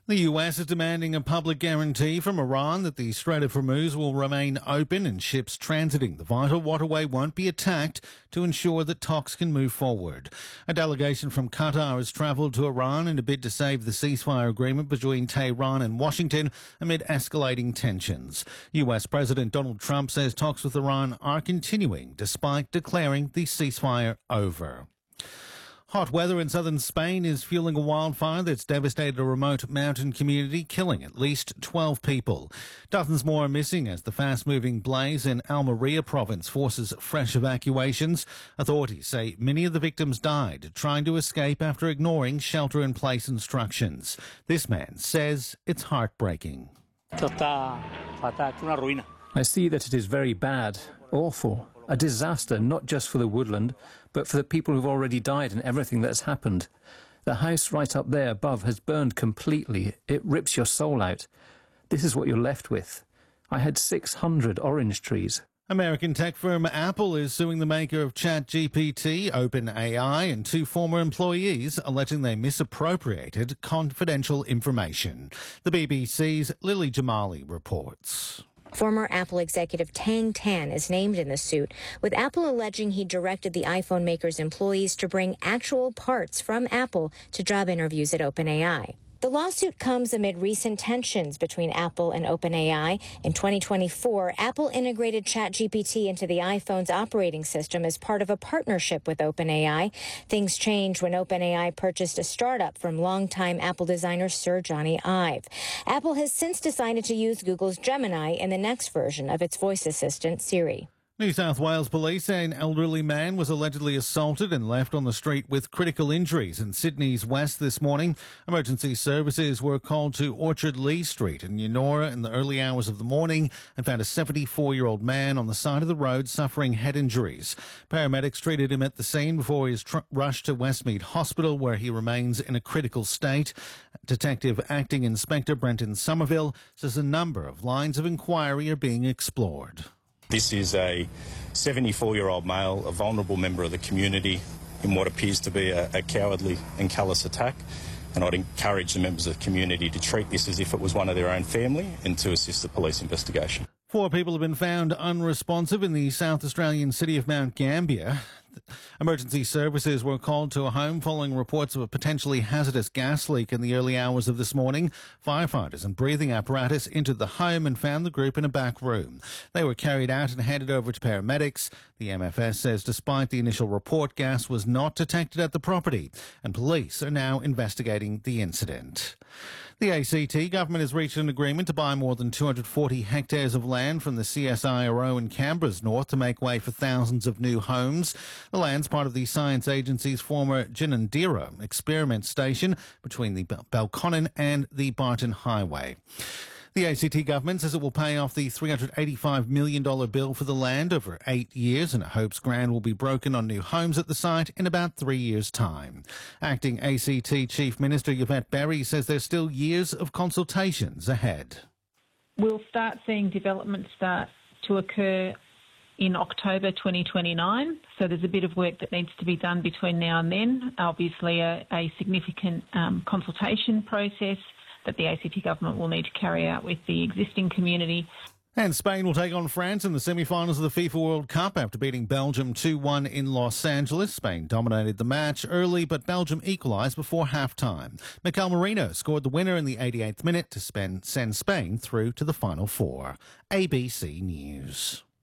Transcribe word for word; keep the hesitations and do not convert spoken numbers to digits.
The U S is demanding a public guarantee from Iran that the Strait of Hormuz will remain open and ships transiting the vital waterway won't be attacked to ensure that talks can move forward. A delegation from Qatar has travelled to Iran in a bid to save the ceasefire agreement between Tehran and Washington amid escalating tensions. U S President Donald Trump says talks with Iran are continuing despite declaring the ceasefire over. Hot weather in southern Spain is fueling a wildfire that's devastated a remote mountain community, killing at least twelve people. Dozens more are missing as the fast-moving blaze in Almeria province forces fresh evacuations. Authorities say many of the victims died trying to escape after ignoring shelter-in-place instructions. This man says it's heartbreaking. I see that it is very bad, awful, a disaster not just for the woodland, but for the people who've already died and everything that's happened. The house right up there above has burned completely. It rips your soul out. This is what you're left with. I had six hundred orange trees. American tech firm Apple is suing the maker of ChatGPT, OpenAI, and two former employees, alleging they misappropriated confidential information. The B B C's Lily Jamali reports. Former Apple executive Tang Tan is named in the suit, with Apple alleging he directed the iPhone maker's employees to bring actual parts from Apple to job interviews at OpenAI. The lawsuit comes amid recent tensions between Apple and OpenAI. In twenty twenty-four, Apple integrated ChatGPT into the iPhone's operating system as part of a partnership with OpenAI. Things changed when OpenAI purchased a startup from longtime Apple designer Sir Johnny Ive. Apple has since decided to use Google's Gemini in the next version of its voice assistant, Siri. New South Wales police say an elderly man was allegedly assaulted and left on the street with critical injuries in Sydney's west this morning. Emergency services were called to Orchard Lee Street in Eunora in the early hours of the morning and found a seventy-four-year-old man on the side of the road suffering head injuries. Paramedics treated him at the scene before he was tr- rushed to Westmead Hospital, where he remains in a critical state. Detective Acting Inspector Brenton Somerville says a number of lines of inquiry are being explored. This is a seventy-four-year-old male, a vulnerable member of the community in what appears to be a, a cowardly and callous attack. And I'd encourage the members of the community to treat this as if it was one of their own family and to assist the police investigation. Four people have been found unresponsive in the South Australian city of Mount Gambier. Emergency services were called to a home following reports of a potentially hazardous gas leak in the early hours of this morning. Firefighters and breathing apparatus entered the home and found the group in a back room. They were carried out and handed over to paramedics. The M F S says despite the initial report, gas was not detected at the property, and police are now investigating the incident. The A C T government has reached an agreement to buy more than two hundred forty hectares of land from the C S I R O in Canberra's north to make way for thousands of new homes. The land's part of the Science Agency's former Ginninderra experiment station between the Belconnen and the Barton Highway. The A C T government says it will pay off the three hundred eighty-five million dollars bill for the land over eight years, and it hopes ground will be broken on new homes at the site in about three years' time. Acting A C T Chief Minister Yvette Berry says there's still years of consultations ahead. We'll start seeing development start to occur in October twenty twenty-nine, so there's a bit of work that needs to be done between now and then. Obviously a, a significant um, consultation process that the A C T government will need to carry out with the existing community. And Spain will take on France in the semi-finals of the FIFA World Cup after beating Belgium two one in Los Angeles. Spain dominated the match early, but Belgium equalised before half-time. Mikel Merino scored the winner in the eighty-eighth minute to send Spain through to the Final Four. A B C News.